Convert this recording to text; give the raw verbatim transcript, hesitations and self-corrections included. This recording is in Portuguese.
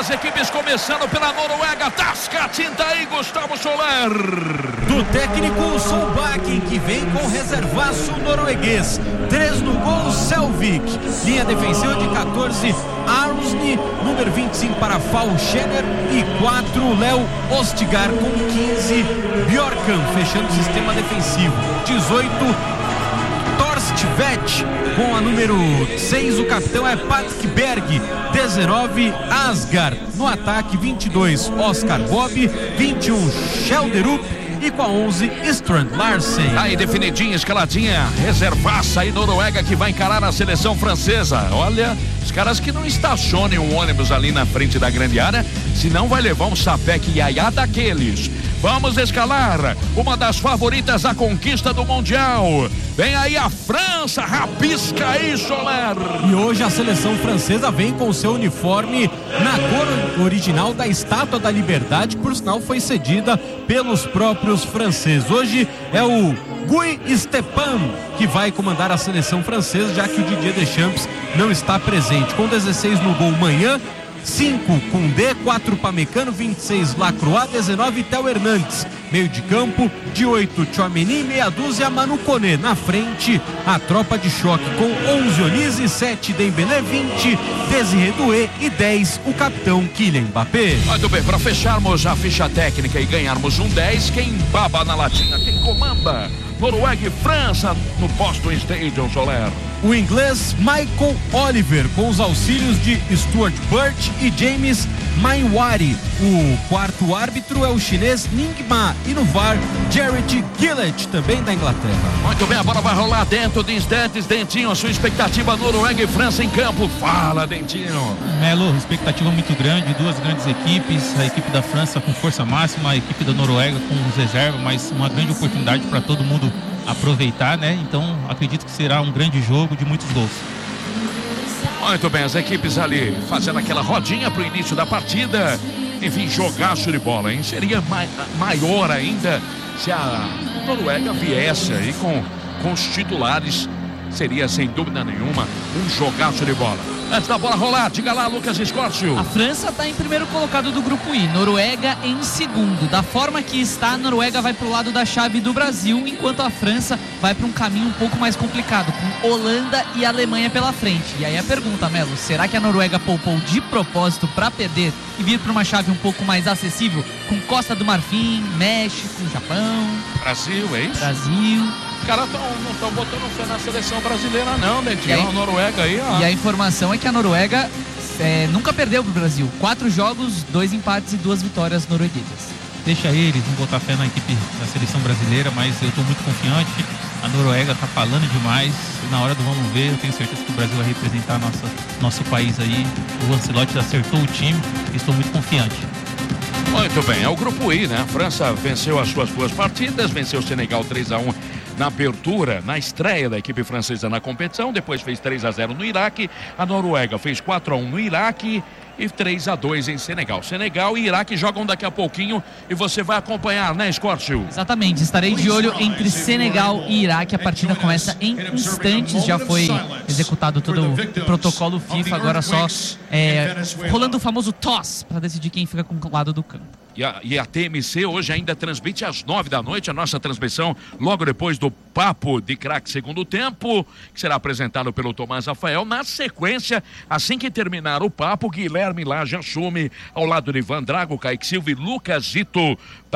as equipes começando pela Noruega. Tasca a tinta aí, Gustavo Soler. Do técnico Solbakken, que vem com reservaço norueguês. Três no gol, Selvik. Linha defensiva de quatorze, Arnsny. Número vinte e cinco para Falschener. E quatro, Léo Ostigar com quinze, Bjorkan, fechando o sistema defensivo. dezoito, Torstvedt com a número seis, o capitão é Patrick Berg. dezenove, Asgard. No ataque, vinte e dois, Oscar Bob. vinte e um, Schelderup. E com a onze, Strand Larsen. Aí definidinha, escaladinha, reservaça aí, Noruega, que vai encarar a seleção francesa. Olha, os caras que não estacionem o ônibus ali na frente da grande área, senão vai levar um sapeque iaiá daqueles. Vamos escalar uma das favoritas à conquista do Mundial. Vem aí a França, rabisca aí, Soler. E hoje a seleção francesa vem com o seu uniforme na cor original da Estátua da Liberdade, que por sinal foi cedida pelos próprios franceses. Hoje é o Guy Stepan que vai comandar a seleção francesa, já que o Didier Deschamps não está presente. Com dezesseis no gol, Manhã. cinco, Koundé, quatro, Pamecano, vinte e seis, Lacroix, dezenove, Theo Hernandes. Meio de campo, de oito, Tchouaméni, meia dúzia, Manu Koné. Na frente, a tropa de choque com onze, Olise, sete, Dembélé, vinte, Désiré Doué e dez, o capitão Kylian Mbappé. Muito bem, para fecharmos a ficha técnica e ganharmos um dez, quem baba na latinha, quem comanda Noruega e França no Boston Stadium, Soler? O inglês Michael Oliver, com os auxílios de Stuart Burt e James Mainwari. O quarto árbitro é o chinês Ning Ma. E no V A R, Jarrett Gillett, também da Inglaterra. Muito bem, a bola vai rolar dentro de instantes. Dentinho, a sua expectativa, Noruega e França em campo. Fala, Dentinho. Melo, expectativa muito grande, duas grandes equipes. A equipe da França com força máxima, a equipe da Noruega com reserva, mas uma grande oportunidade para todo mundo aproveitar, né? Então acredito que será um grande jogo de muitos gols. Muito bem, as equipes ali fazendo aquela rodinha pro início da partida. Enfim, jogaço de bola, hein? Seria mai, maior ainda se a Noruega viesse aí com, com os titulares. Seria sem dúvida nenhuma um jogaço de bola. Antes da bola rolar, diga lá, Lucas Escórcio. A França está em primeiro colocado do grupo I, Noruega em segundo. Da forma que está, a Noruega vai para o lado da chave do Brasil, enquanto a França vai para um caminho um pouco mais complicado, com Holanda e Alemanha pela frente. E aí a pergunta, Melo, será que a Noruega poupou de propósito para perder e vir para uma chave um pouco mais acessível, com Costa do Marfim, México, Japão, Brasil, é isso? Brasil. Os caras tão, não estão botando fé na seleção brasileira não, né? Tinha a Noruega aí, ó. E a informação é que a Noruega é, nunca perdeu pro Brasil. Quatro jogos, dois empates e duas vitórias norueguesas. Deixa eles, não botar fé na equipe da seleção brasileira, mas eu estou muito confiante. A Noruega está falando demais. E na hora do vamos ver, eu tenho certeza que o Brasil vai representar nossa, nosso país aí. O Ancelotti acertou o time e estou muito confiante. Muito bem, é o grupo I, né? A França venceu as suas duas partidas, venceu o Senegal três a um na abertura, na estreia da equipe francesa na competição, depois fez três a zero no Iraque, a Noruega fez quatro a um no Iraque e três a dois em Senegal. Senegal e Iraque jogam daqui a pouquinho e você vai acompanhar, né, Escórcio? Exatamente, estarei de olho entre Senegal e Iraque. A partida começa em instantes, já foi executado todo o protocolo FIFA, agora só é, rolando o famoso toss para decidir quem fica com o lado do campo. E a, e a T M C hoje ainda transmite às nove da noite a nossa transmissão, logo depois do Papo de Craque Segundo Tempo, que será apresentado pelo Tomás Rafael. Na sequência, assim que terminar o papo, Guilherme Lage assume ao lado de Ivan Drago, Kaique Silva e Lucas Zito.